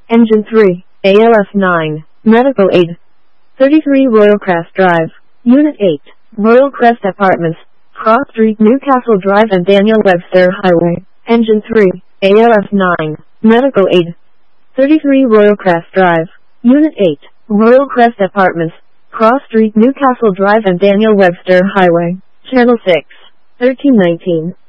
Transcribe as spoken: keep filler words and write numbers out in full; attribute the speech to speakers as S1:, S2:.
S1: Engine three, A L S nine, Medical Aid. thirty-three Royal Crest Drive, Unit eight, Royal Crest Apartments, Cross Street, Newcastle Drive and Daniel Webster Highway. Engine three, A L S nine, Medical Aid. thirty-three Royal Crest Drive, Unit eight, Royal Crest Apartments, Cross Street, Newcastle Drive and Daniel Webster Highway. Channel six, thirteen nineteen.